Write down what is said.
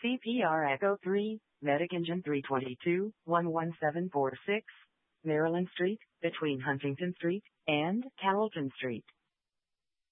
CPR Echo 3, Medic Engine 322, 11746, Maryland Street, between Huntington Street and Carrollton Street.